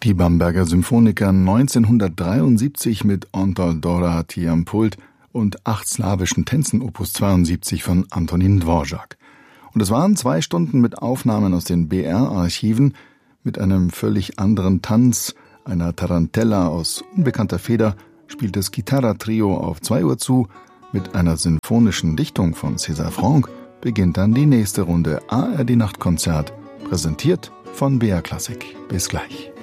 Die Bamberger Symphoniker 1973 mit Antal Dorati am Pult und 8 slawischen Tänzen Opus 72 von Antonín Dvořák. Und es waren 2 Stunden mit Aufnahmen aus den BR-Archiven, mit einem völlig anderen Tanz, einer Tarantella aus unbekannter Feder, spielt das Gitarra-Trio auf 2 Uhr zu. Mit einer sinfonischen Dichtung von César Franck beginnt dann die nächste Runde ARD Nachtkonzert, präsentiert von BR Klassik. Bis gleich.